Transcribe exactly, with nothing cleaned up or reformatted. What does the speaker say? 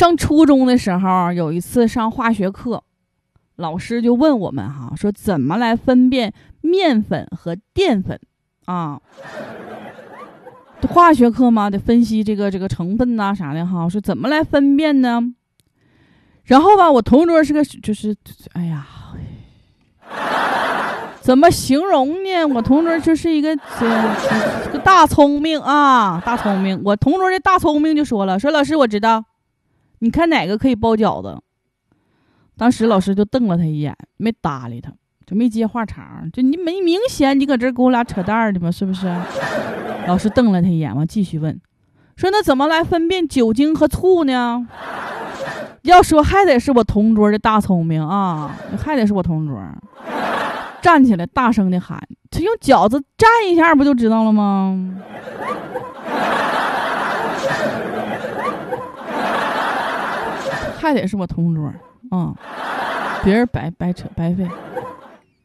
上初中的时候，有一次上化学课，老师就问我们哈，说怎么来分辨面粉和淀粉啊？化学课嘛，得分析这个这个成分呐、啊、啥的哈，说怎么来分辨呢？然后吧，我同桌是个就是，哎呀，怎么形容呢？我同桌就是一个这个大聪明啊，大聪明。我同桌这大聪明就说了，说老师我知道，你看哪个可以包饺子？当时老师就瞪了他一眼，没搭理他，就没接话茬。就你没明显你搁这给我俩扯淡的吗？是不是？老师瞪了他一眼，完继续问，说那怎么来分辨酒精和醋呢？要说还得是我同桌的大聪明啊，还得是我同桌。站起来大声的喊，他用饺子蘸一下不就知道了吗？还得是我同桌啊、嗯，别人白白扯白费。